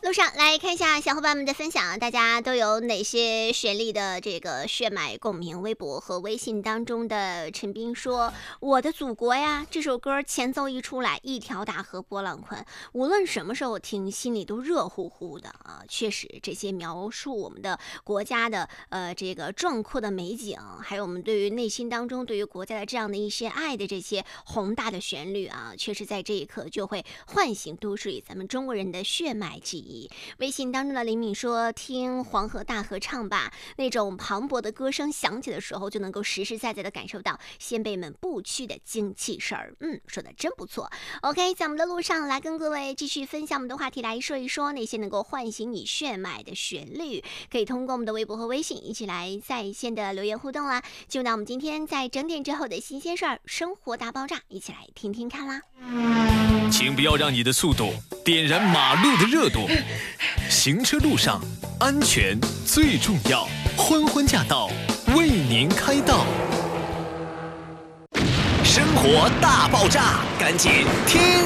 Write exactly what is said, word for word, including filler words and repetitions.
路上来看一下小伙伴们的分享，大家都有哪些旋律的这个血脉共鸣？微博和微信当中的陈斌说：“我的祖国呀，这首歌前奏一出来，一条大河波浪宽，无论什么时候听，心里都热乎乎的啊！确实，这些描述我们的国家的呃这个壮阔的美景，还有我们对于内心当中对于国家的这样的一些爱的这些宏大的旋律啊，确实在这一刻就会唤醒都市里咱们中国人的血脉记忆。”微信当中的林敏说：“听黄河大合唱吧，那种磅礴的歌声响起的时候，就能够实实在在的感受到先辈们不屈的精气神儿。”嗯，说的真不错。OK， 在我们的路上来跟各位继续分享我们的话题，来说一说那些能够唤醒你血脉的旋律。可以通过我们的微博和微信一起来在线的留言互动啦。就到我们今天在整点之后的新鲜事儿，生活大爆炸，一起来听听看啦。 请不要让你的速度点燃马路的热度。行车路上安全最重要，欢欢驾到，为您开道。生活大爆炸，赶紧听